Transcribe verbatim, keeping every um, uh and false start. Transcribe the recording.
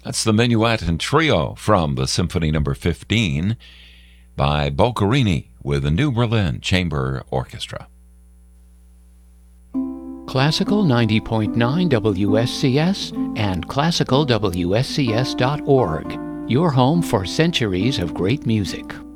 That's the Minuet and Trio from the Symphony Number fifteen by Boccherini with the New Berlin Chamber Orchestra. Classical ninety point nine W S C S and classical W S C S dot org, your home for centuries of great music.